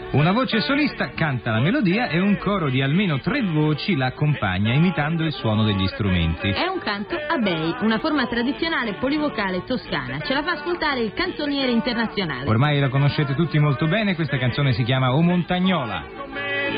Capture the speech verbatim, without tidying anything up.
Una voce solista canta la melodia e un coro di almeno tre voci la accompagna imitando il suono degli strumenti. È un canto a bei, una forma tradizionale polivocale toscana. Ce la fa ascoltare il canzoniere internazionale. Ormai la conoscete tutti molto bene, questa canzone si chiama O Montagnola.